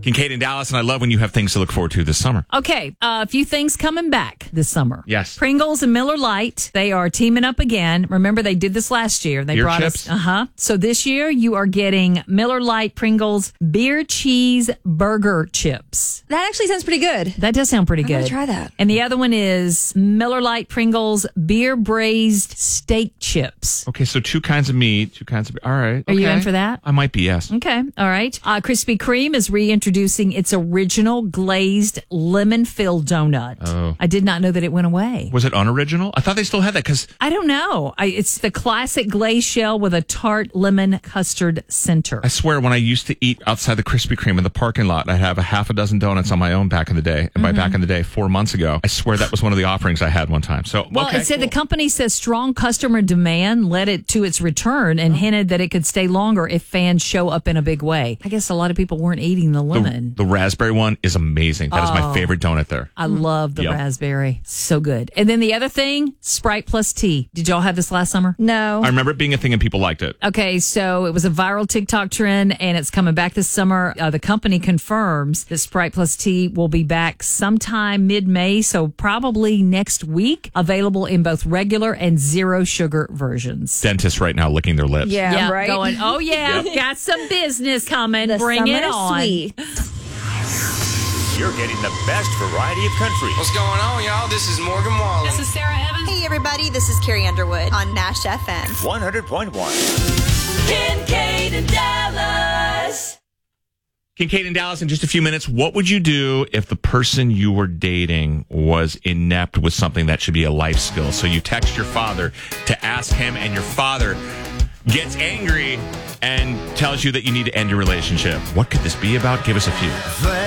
Kincaid in Dallas, and I love when you have things to look forward to this summer. Okay, a few things coming back this summer. Yes. Pringles and Miller Lite, they are teaming up again. Remember, they did this last year. They Beer brought chips? us. So this year, you are getting Miller Lite Pringles beer cheese burger chips. That actually sounds pretty good. That does sound pretty I'm good. gonna try that. And the other one is Miller Lite Pringles beer braised steak chips. Okay, so two kinds of meat, two kinds of... All right. Are you okay. in for that? I might be, yes. Okay. All right. Krispy Kreme is reintroducing its original glazed lemon-filled donut. Oh. I did not know that it went away. Was it unoriginal? I thought they still had that because... I don't know. It's the classic glazed shell with a tart lemon custard center. I swear, when I used to eat outside the Krispy Kreme in the parking lot, I'd have a half a dozen donuts on my own back in the day. And by back in the day, 4 months ago, I swear that was one of the offerings I had one time. So, Well, okay, it said cool. the company says strong customer demand led it to its return and hinted that it could stay longer if fans show up in a big way. I guess a lot of people weren't eating the lemon. The raspberry one is amazing. That is my favorite donut there. I love the Yep. raspberry. So good. And then the other thing, Sprite plus tea. Did y'all have this last summer? No. I remember it being a thing and people liked it. Okay, so it was a viral TikTok trend and it's coming back this summer. The company confirms that Sprite plus tea will be back sometime mid-May, so probably next week, available in both regular and zero sugar versions. Dentists right now licking their lips. Yeah, right. Going, oh yeah, got some business coming. The Bring it summer on. sweet. You're getting the best variety of country. What's going on, y'all? This is Morgan Wallen. This is Sarah Evans. Hey everybody, this is Carrie Underwood on Nash FM. 100.1. Kincaid in Dallas. Kincaid in Dallas, in just a few minutes, what would you do if the person you were dating was inept with something that should be a life skill? So you text your father to ask him, and your father gets angry and tells you that you need to end your relationship. What could this be about? Give us a few.